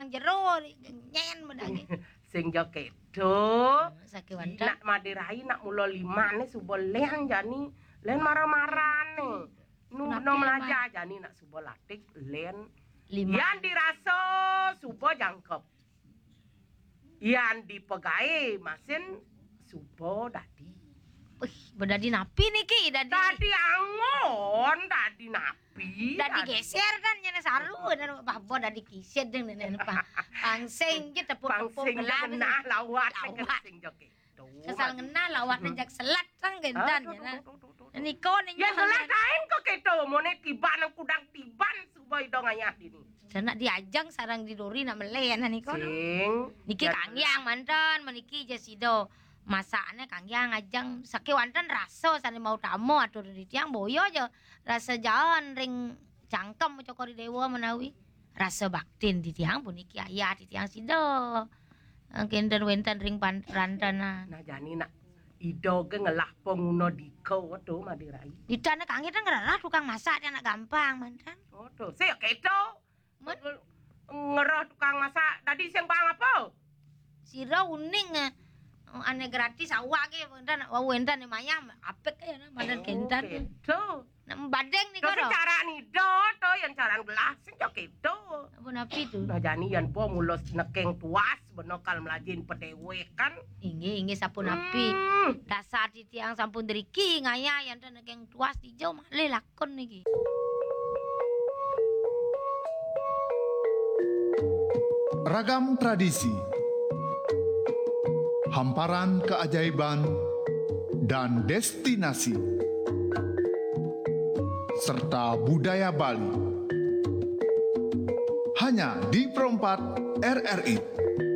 nang jero nyen medagi. Sing jo kedo. Sakiwanta. Nak madirai nak mulo limane subo len jani len marah-marane. Nu no melaja jani nak subo latik len. Yang diraso subo jangkep. Yang dipegai masin subo dadi. Bedadi napi niki dadi. Dadi angon, dadi napi. Dadi geser kan nyana saru dan babo dadi kiset deng nen pangsing ge tepur-tepur gelap nah lawat sing joki. Kesal ngena lawat nejak selat sang gendan nyana. Niko ning ya selat kain kok keto mone tiba nang kudang tiban suboi dong ayah dini. Sana diajang sarang didori nak melen niko. Sing niki Kang Yang mantan meniki jasido. Masaknya Kang Yang ajang sakiwanten raso sane mau tamu atur di tiang boyo aja rasa jalan ring cangkem cokori dewa menawi rasa baktin di tiang puniki ayah di tiang sido kenten wenten ring rantana nah jani nak ido ge ngelah penguno diko waduh madirai ditana Kang Yang ngerah tukang masak dia nak gampang mantan waduh saya keto ngerah tukang masak tadi siang bang apa sira uning ane gratis awak ge wentan wentan maya apik ya mandan kentan keto nak badeng ni karo karo cara nido to yang cara gelas sing jo keto apa napi tu nah jani yan po mulos nekeng tuas benokal melajin pedewe kan inggih sampun api dasar di tiang sampun driki ngaya yang dan nekeng tuas dijau male lakon niki Ragam tradisi, hamparan keajaiban dan destinasi, serta budaya Bali. Hanya di Perempat RRI.